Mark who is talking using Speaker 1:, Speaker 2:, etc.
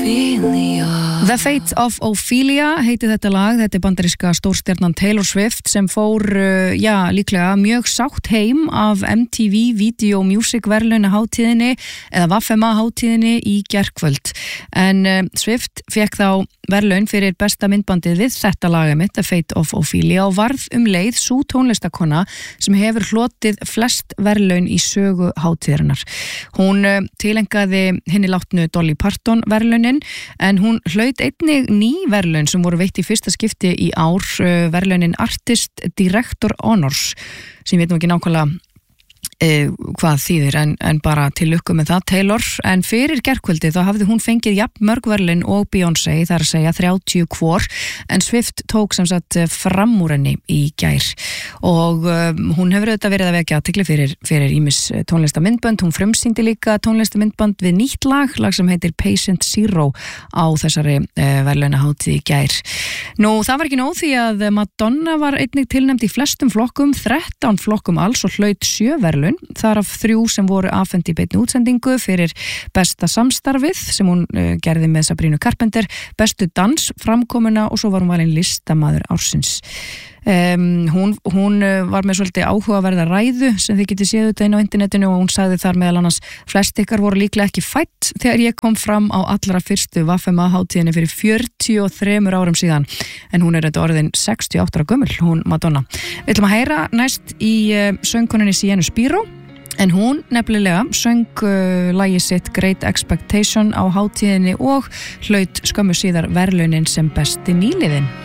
Speaker 1: The Fate of Ophelia heiti þetta lag, þetta bandaríska stórstjarnan Taylor Swift sem fór, líklega mjög sátt heim af MTV Video Music verðlaunahátíðinni eða VFMA-hátíðinni í gærkvöld. En Swift fekk þá verðlaun fyrir besta myndbandið við þetta lagið mitt, The Fate of Ophelia, og varð leið sú tónlistakona sem hefur hlotið flest verðlaun í sögu hátíðarinnar. Hún tilengaði hinni látnu Dolly Parton verðlaunin, en hún hlaut einnig ný verðlaun sem voru veitt í fyrsta skipti í ár, verðlaunin Artist Director Honors, sem ég veit nú ekki nákvæmlega hvað þýðir, en bara til lukku með það Taylor. En fyrir gærkvöldi þá hafði hún fengið jafn mörg verðlaun og Beyoncé, það að segja 30 hvor, en Swift tók sem sagt fram úr henni í gær. Og hún hefur auðvitað verið að vekja athygli fyrir ýmis tónlistamyndbönd. Hún frumsýndi líka tónlistamyndbönd við nýtt lag sem heitir Patient Zero á þessari verðlaunahátíð í gær. Nú, það var ekki nóg því að Madonna var einnig tilnefnd í flestum flokkum, 13 flokkum alls, og hlaut 7 verðlaun, þar af 3 sem voru afhent í beinni útsendingu fyrir besta samstarfið sem hún gerði með Sabrina Carpenter, bestu dans, framkomuna, og svo var hún valin listamaður ársins. Hún var með svolítið áhugaverða ræðu sem þið getið séð þetta inn á internetinu, og hún sagði þar meðal annars: flest ykkar voru líklega ekki fædd þegar ég kom fram á allra fyrstu VFMA-hátíðinni fyrir 43 árum síðan, en hún þetta orðin 68 ára gömul, hún Madonna. Við ætlum að heyra næst í söngkonunni Sienna Spiro, en hún nefnilega söng lagið sitt Great Expectation á hátíðinni og hlaut skömmu síðar verðlaunin sem besti nýliðinn.